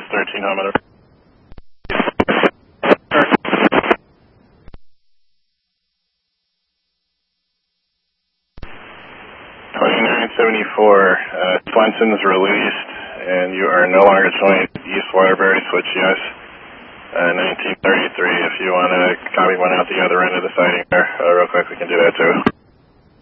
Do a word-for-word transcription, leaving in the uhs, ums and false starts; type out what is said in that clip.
thirteen home. twenty-nine seventy-four, uh, Swenson's released, and you are no longer showing East Waterbury, switch yes. Uh, nineteen thirty-three, if you want to copy one out the other end of the siding there, uh, real quick, we can do that too.